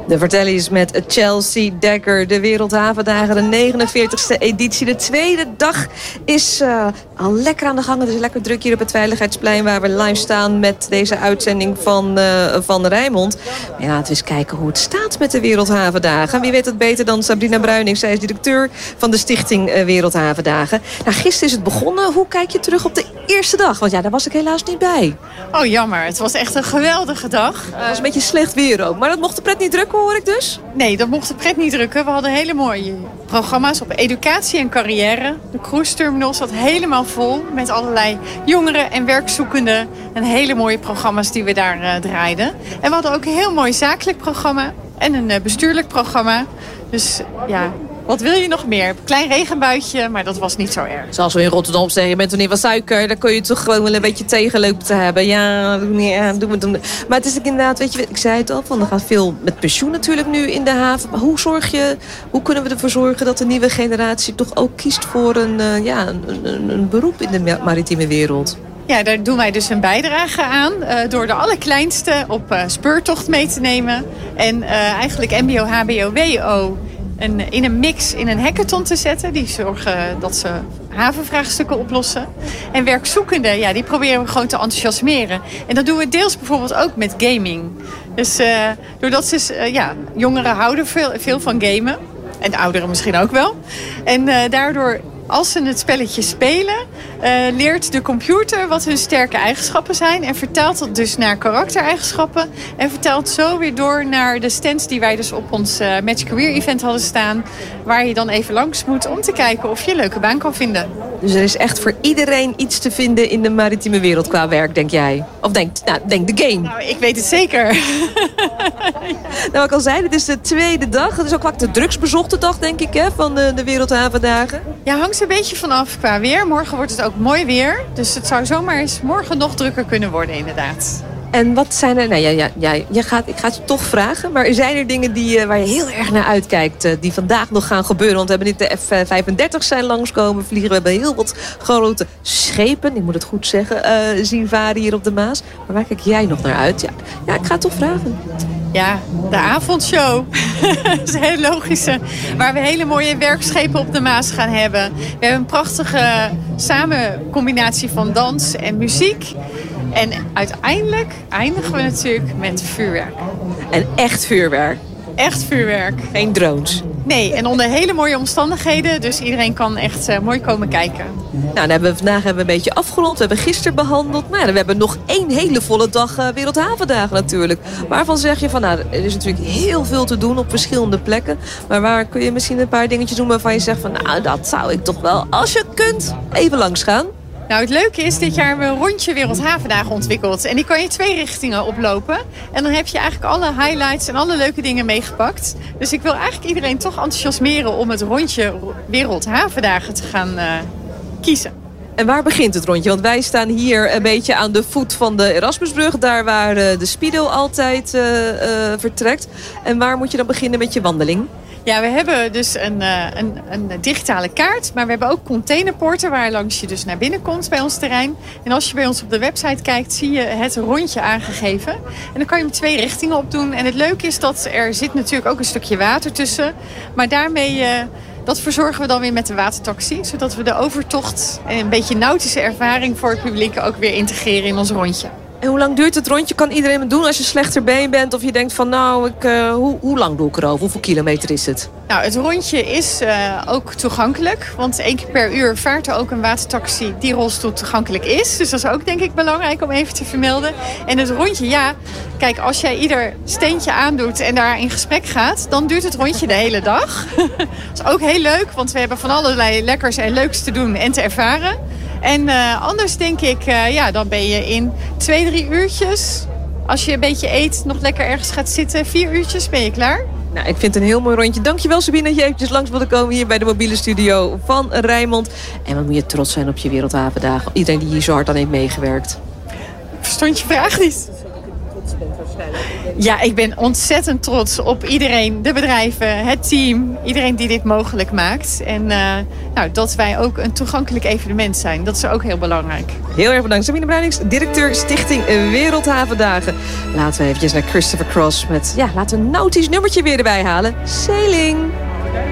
De Vertellies met Chelsea Dekker. De Wereldhavendagen, de 49e editie. De tweede dag is al lekker aan de gang. Het is lekker druk hier op het Veiligheidsplein waar we live staan met deze uitzending van Rijnmond. Ja, laten we eens kijken hoe het staat met de Wereldhavendagen. Wie weet het beter dan Sabrina Bruining. Zij is directeur van de Stichting Wereldhavendagen. Nou, gisteren is het begonnen. Hoe kijk je terug op de eerste dag? Want ja, daar was ik helaas niet bij. Oh, jammer. Het was echt een geweldige dag. Het was een beetje slecht weer ook. Maar dat mocht de pret niet drukken, hoor ik dus? Nee, dat mocht de pret niet drukken. We hadden hele mooie programma's op educatie en carrière. De cruise terminal zat helemaal vol met allerlei jongeren en werkzoekenden. En hele mooie programma's die we daar draaiden. En we hadden ook een heel mooi zakelijk programma en een bestuurlijk programma. Dus ja, wat wil je nog meer? Klein regenbuitje, maar dat was niet zo erg. Zoals we in Rotterdam zeggen, je bent toch niet van suiker. Dan kun je toch gewoon wel een beetje tegenlopen te hebben. Ja, doen we. Maar het is inderdaad, weet je, ik zei het al, er gaat veel met pensioen natuurlijk nu in de haven. Maar hoe kunnen we ervoor zorgen dat de nieuwe generatie toch ook kiest voor een beroep in de maritieme wereld? Ja, daar doen wij dus een bijdrage aan door de allerkleinste op speurtocht mee te nemen. En eigenlijk mbo, hbo, wo in een mix in een hackathon te zetten. Die zorgen dat ze havenvraagstukken oplossen. En werkzoekenden, ja, die proberen we gewoon te enthousiasmeren. En dat doen we deels bijvoorbeeld ook met gaming. Dus doordat jongeren houden veel van gamen. En ouderen misschien ook wel. En daardoor, als ze het spelletje spelen, leert de computer wat hun sterke eigenschappen zijn. En vertaalt dat dus naar karaktereigenschappen. En vertaalt zo weer door naar de stands die wij dus op ons Match Career Event hadden staan. Waar je dan even langs moet om te kijken of je een leuke baan kan vinden. Dus er is echt voor iedereen iets te vinden in de maritieme wereld qua werk, denk jij? Of denk de game? Nou, ik weet het zeker. Nou, wat ik al zei, dit is de tweede dag. Het is ook vaak de drugsbezochte dag, denk ik, hè, van de Wereldhavendagen. Ja, hangt er een beetje vanaf qua weer. Morgen wordt het ook mooi weer. Dus het zou zomaar eens morgen nog drukker kunnen worden, inderdaad. En wat zijn er... Nou ja, ik ga het je toch vragen. Maar zijn er dingen waar je heel erg naar uitkijkt... die vandaag nog gaan gebeuren? Want we hebben niet de F-35 zijn langskomen vliegen. We hebben heel wat grote schepen, ik moet het goed zeggen... zien varen hier op de Maas. Maar waar kijk jij nog naar uit? Ja, ik ga het toch vragen. Ja, de avondshow. Dat is een heel logische. Waar we hele mooie werkschepen op de Maas gaan hebben. We hebben een prachtige samencombinatie van dans en muziek. En uiteindelijk eindigen we natuurlijk met vuurwerk. En echt vuurwerk? Echt vuurwerk. Geen drones? Nee, en onder hele mooie omstandigheden. Dus iedereen kan echt mooi komen kijken. Nou, vandaag hebben we een beetje afgerond. We hebben gisteren behandeld. Maar we hebben nog 1 hele volle dag Wereldhavendagen natuurlijk. Waarvan zeg je van, nou, er is natuurlijk heel veel te doen op verschillende plekken. Maar waar kun je misschien een paar dingetjes doen waarvan je zegt van, nou, dat zou ik toch wel, als je kunt, even langs gaan. Nou, het leuke is, dit jaar hebben we een rondje Wereldhavendagen ontwikkeld. En die kan je 2 richtingen oplopen. En dan heb je eigenlijk alle highlights en alle leuke dingen meegepakt. Dus ik wil eigenlijk iedereen toch enthousiasmeren om het rondje Wereldhavendagen te gaan kiezen. En waar begint het rondje? Want wij staan hier een beetje aan de voet van de Erasmusbrug. Daar waar de Speedo altijd vertrekt. En waar moet je dan beginnen met je wandeling? Ja, we hebben dus een digitale kaart. Maar we hebben ook containerpoorten waar langs je dus naar binnen komt bij ons terrein. En als je bij ons op de website kijkt, zie je het rondje aangegeven. En dan kan je hem 2 richtingen op doen. En het leuke is dat er zit natuurlijk ook een stukje water tussen. Maar daarmee... dat verzorgen we dan weer met de watertaxi. Zodat we de overtocht en een beetje nautische ervaring voor het publiek ook weer integreren in ons rondje. En hoe lang duurt het rondje? Kan iedereen het doen als je slechter been bent? Of je denkt van nou, hoe lang doe ik erover? Hoeveel kilometer is het? Nou, het rondje is ook toegankelijk. Want 1 keer per uur vaart er ook een watertaxi die rolstoel toegankelijk is. Dus dat is ook denk ik belangrijk om even te vermelden. En het rondje, ja, kijk, als jij ieder steentje aandoet en daar in gesprek gaat, dan duurt het rondje de hele dag. Dat is ook heel leuk, want we hebben van allerlei lekkers en leuks te doen en te ervaren. En anders denk ik, dan ben je in 2-3 uurtjes. Als je een beetje eet, nog lekker ergens gaat zitten. 4 uurtjes ben je klaar. Nou, ik vind het een heel mooi rondje. Dankjewel Sabine dat je eventjes langs wilde komen hier bij de mobiele studio van Rijnmond. En wat moet je trots zijn op je Wereldhavendagen. Iedereen die hier zo hard aan heeft meegewerkt. Verstond je vraag niet? Trots bent waarschijnlijk. Ja, ik ben ontzettend trots op iedereen, de bedrijven, het team, iedereen die dit mogelijk maakt. En dat wij ook een toegankelijk evenement zijn, dat is ook heel belangrijk. Heel erg bedankt. Sabine Bruinings, directeur Stichting Wereldhavendagen. Laten we eventjes naar Christopher Cross met, laten we een nautisch nummertje weer erbij halen. Sailing.